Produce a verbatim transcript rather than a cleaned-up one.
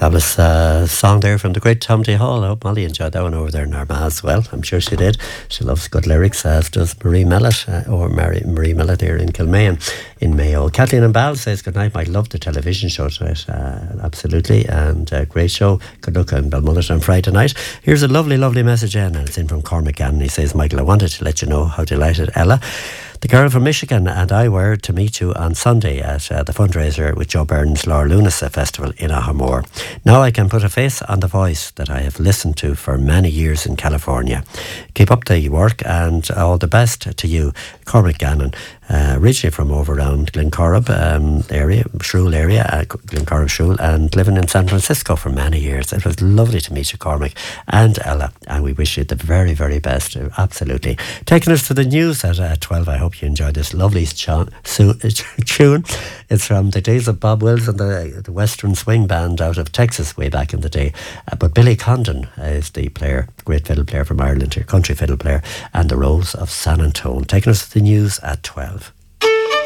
That was a song there from the great Tom T. Hall. I hope Molly enjoyed that one over there in Armagh as well. I'm sure she did. She loves good lyrics, as does Marie Mellett, uh, or Mary, Marie Mellett here in Kilmaine in Mayo. Kathleen and Bal says, good night, I love the television show tonight. Uh, absolutely, and uh, great show. Good luck in Belmullet on Friday night. Here's a lovely, lovely message in, and it's in from Cormac Gannon. He says, Michael, I wanted to let you know how delighted Ella, the girl from Michigan, and I were to meet you on Sunday at uh, the fundraiser with Joe Byrne's Laura Lunasa Festival in Ahamore. Now I can put a face on the voice that I have listened to for many years in California. Keep up the work and all the best to you, Cormac Gannon. Uh, originally from over around Glencorrib um, area, Shrule area, uh, Glencorrib Shrule, and living in San Francisco for many years. It was lovely to meet you, Cormac and Ella, and we wish you the very, very best. Uh, absolutely. Taking us to the news at uh, twelve. I hope you enjoyed this lovely ch- su- tune. It's from the days of Bob Wills and the, the Western Swing Band out of Texas way back in the day. Uh, but Billy Condon is the player, great fiddle player from Ireland, country fiddle player, and the Rose of San Antone. Taking us to the news at twelve.